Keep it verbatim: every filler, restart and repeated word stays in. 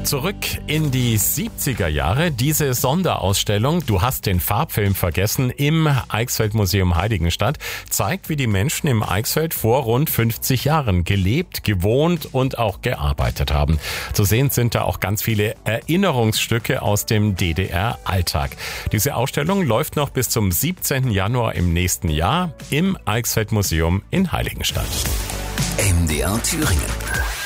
Zurück in die siebziger Jahre. Diese Sonderausstellung "Du hast den Farbfilm vergessen" im Eichsfeld-Museum Heiligenstadt zeigt, wie die Menschen im Eichsfeld vor rund fünfzig Jahren gelebt, gewohnt und auch gearbeitet haben. Zu sehen sind da auch ganz viele Erinnerungsstücke aus dem D D R-Alltag. Diese Ausstellung läuft noch bis zum siebzehnten Januar im nächsten Jahr im Eichsfeld-Museum in Heiligenstadt. M D R Thüringen.